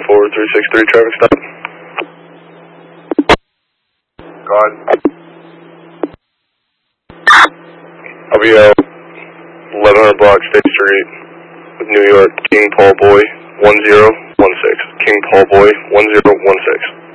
4363 traffic stop. Go on. I'll be out 1100 block State Street with New York, King Paul Boy 1016. King Paul Boy 1016.